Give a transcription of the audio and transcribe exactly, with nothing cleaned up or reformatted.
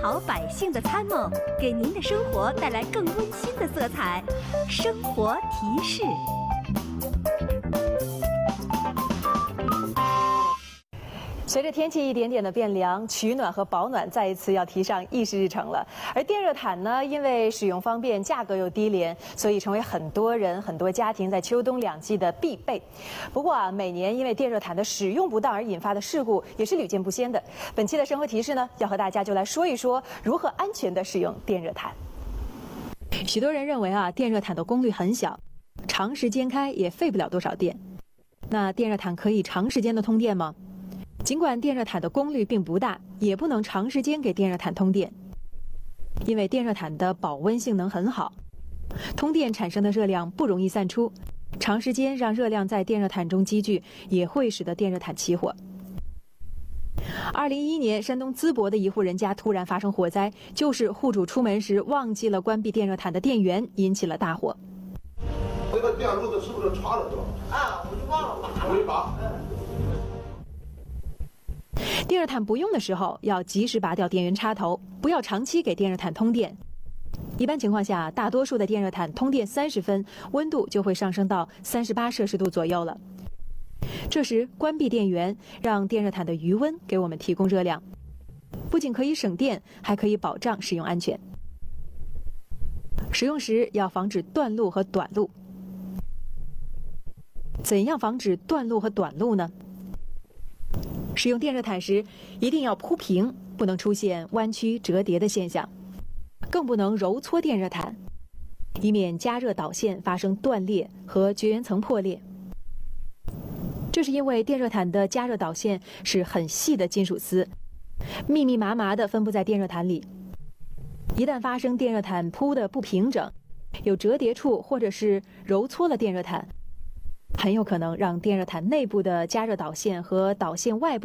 好百姓的参谋，给您的生活带来更温馨的色彩。生活提示。 随着天气一点点的变凉，取暖和保暖再一次要提上议事日程了。而电热毯呢，因为使用方便、价格又低廉，所以成为很多人、很多家庭在秋冬两季的必备。不过啊，每年因为电热毯的使用不当而引发的事故也是屡见不鲜的。本期的生活提示呢，要和大家就来说一说如何安全地使用电热毯。许多人认为啊，电热毯的功率很小，长时间开也费不了多少电。那电热毯可以长时间的通电吗？尽管电热毯的功率并不大，也不能长时间给电热毯通电，因为电热毯的保温性能很好，通电产生的热量不容易散出，长时间让热量在电热毯中积聚，也会使得电热毯起火。二零一一年，山东淄博的一户人家突然发生火灾，就是户主出门时忘记了关闭电热毯的电源，引起了大火。 这个电路的是不是插了是吧？ 啊，我就忘了拔。 没拔。 电热毯不用的时候，要及时拔掉电源插头，不要长期给电热毯通电。一般情况下，大多数的电热毯通电三十分，温度就会上升到三十八摄氏度左右了。这时关闭电源，让电热毯的余温给我们提供热量，不仅可以省电，还可以保障使用安全。使用时要防止断路和短路。怎样防止断路和短路呢？使用电热毯时，一定要铺平，不能出现弯曲折叠的现象，更不能揉搓电热毯，以免加热导线发生断裂和绝缘层破裂。这是因为电热毯的加热导线是很细的金属丝，密密麻麻地分布在电热毯里。一旦发生电热毯铺的不平整，有折叠处或者是揉搓了电热毯，很有可能让电热毯内部的加热导线和导线外部